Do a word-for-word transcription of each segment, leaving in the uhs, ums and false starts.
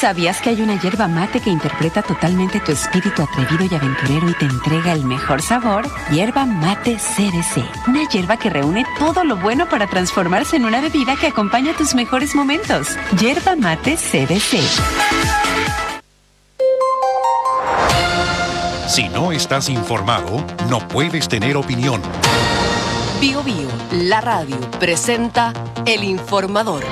¿Sabías que hay una hierba mate que interpreta totalmente tu espíritu atrevido y aventurero y te entrega el mejor sabor? Hierba mate C B C. Una hierba que reúne todo lo bueno para transformarse en una bebida que acompaña tus mejores momentos. Hierba mate C B C. Si no estás informado, no puedes tener opinión. Bio Bio, la radio, presenta El Informador.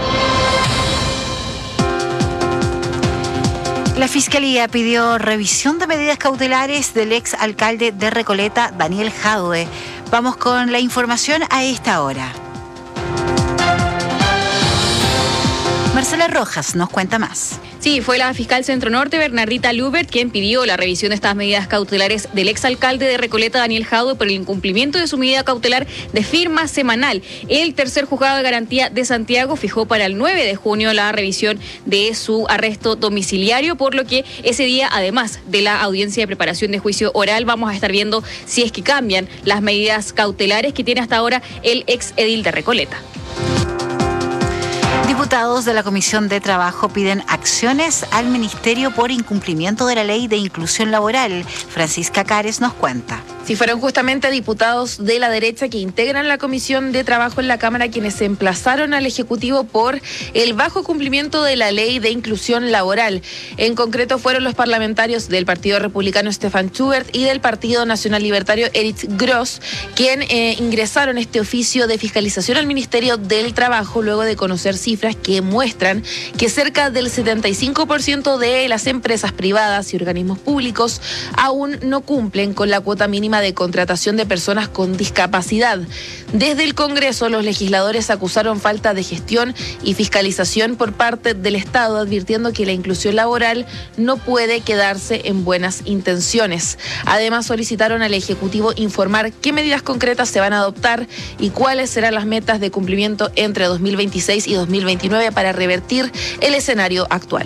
La Fiscalía pidió revisión de medidas cautelares del ex alcalde de Recoleta, Daniel Jadwe. Vamos con la información a esta hora. Marcela Rojas nos cuenta más. Sí, fue la fiscal Centro Norte, Bernardita Lubert, quien pidió la revisión de estas medidas cautelares del exalcalde de Recoleta, Daniel Jadwe, por el incumplimiento de su medida cautelar de firma semanal. El tercer juzgado de garantía de Santiago fijó para el nueve de junio la revisión de su arresto domiciliario, por lo que ese día, además de la audiencia de preparación de juicio oral, vamos a estar viendo si es que cambian las medidas cautelares que tiene hasta ahora el ex edil de Recoleta. Diputados de la Comisión de Trabajo piden acciones al Ministerio por incumplimiento de la Ley de Inclusión Laboral. Francisca Cares nos cuenta. Si fueron justamente diputados de la derecha que integran la Comisión de Trabajo en la Cámara quienes se emplazaron al Ejecutivo por el bajo cumplimiento de la Ley de Inclusión Laboral. En concreto fueron los parlamentarios del Partido Republicano Stefan Schubert y del Partido Nacional Libertario Erich Gross, quien eh, ingresaron este oficio de fiscalización al Ministerio del Trabajo luego de conocer cifras que muestran que cerca del setenta y cinco por ciento de las empresas privadas y organismos públicos aún no cumplen con la cuota mínima de contratación de personas con discapacidad. Desde el Congreso, los legisladores acusaron falta de gestión y fiscalización por parte del Estado, advirtiendo que la inclusión laboral no puede quedarse en buenas intenciones. Además, solicitaron al Ejecutivo informar qué medidas concretas se van a adoptar y cuáles serán las metas de cumplimiento entre dos mil veintiséis y dos mil veintinueve para revertir el escenario actual.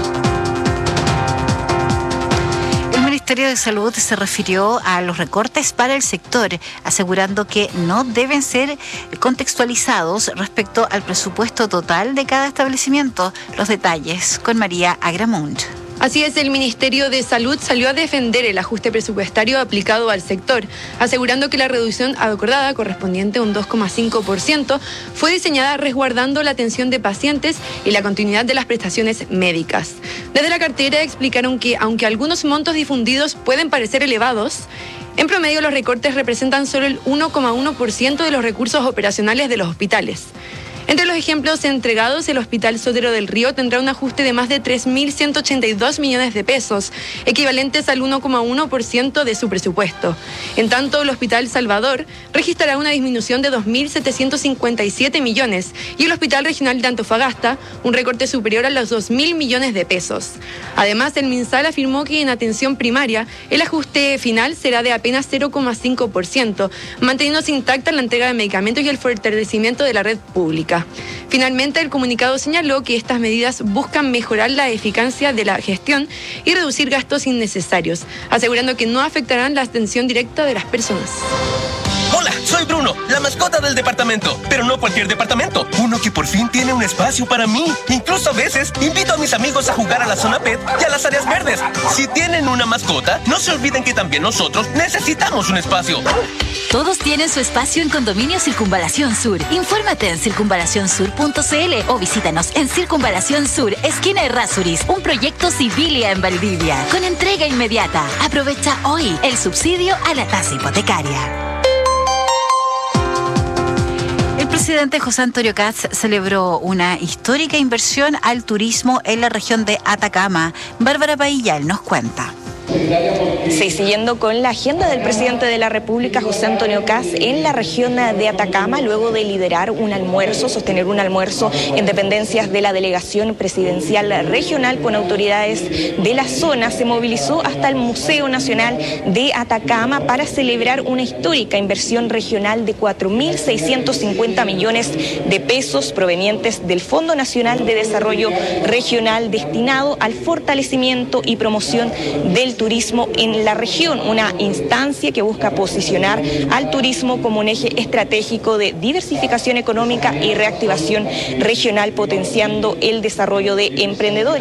El Ministerio de Salud se refirió a los recortes para el sector, asegurando que no deben ser contextualizados respecto al presupuesto total de cada establecimiento. Los detalles con María Agramunt. Así es, el Ministerio de Salud salió a defender el ajuste presupuestario aplicado al sector, asegurando que la reducción acordada, correspondiente a un dos coma cinco por ciento, fue diseñada resguardando la atención de pacientes y la continuidad de las prestaciones médicas. Desde la cartera explicaron que, aunque algunos montos difundidos pueden parecer elevados, en promedio los recortes representan solo el uno coma uno por ciento de los recursos operacionales de los hospitales. Entre los ejemplos entregados, el Hospital Sotero del Río tendrá un ajuste de más de tres mil ciento ochenta y dos millones de pesos, equivalentes al uno coma uno por ciento de su presupuesto. En tanto, el Hospital Salvador registrará una disminución de dos mil setecientos cincuenta y siete millones y el Hospital Regional de Antofagasta un recorte superior a los dos mil millones de pesos. Además, el MinSal afirmó que en atención primaria el ajuste final será de apenas cero coma cinco por ciento, manteniéndose intacta la entrega de medicamentos y el fortalecimiento de la red pública. Finalmente, el comunicado señaló que estas medidas buscan mejorar la eficacia de la gestión y reducir gastos innecesarios, asegurando que no afectarán la atención directa de las personas. Hola, soy Bruno, la mascota del departamento, pero no cualquier departamento, uno que por fin tiene un espacio para mí. Incluso a veces invito a mis amigos a jugar a la zona pet y a las áreas verdes. Si tienen una mascota, no se olviden que también nosotros necesitamos un espacio. Todos tienen su espacio en Condominio Circunvalación Sur. Infórmate en circunvalación sur punto c l o visítanos en Circunvalación Sur, esquina Errázuriz, un proyecto Civilia en Valdivia, con entrega inmediata. Aprovecha hoy el subsidio a la tasa hipotecaria. El presidente José Antonio Kast celebró una histórica inversión al turismo en la región de Atacama. Bárbara Paillal nos cuenta. Sí, siguiendo con la agenda del presidente de la República, José Antonio Kast, en la región de Atacama, luego de liderar un almuerzo, sostener un almuerzo en dependencias de la delegación presidencial regional con autoridades de la zona, se movilizó hasta el Museo Nacional de Atacama para celebrar una histórica inversión regional de cuatro mil seiscientos cincuenta millones de pesos provenientes del Fondo Nacional de Desarrollo Regional destinado al fortalecimiento y promoción del turismo en la región, una instancia que busca posicionar al turismo como un eje estratégico de diversificación económica y reactivación regional, potenciando el desarrollo de emprendedores.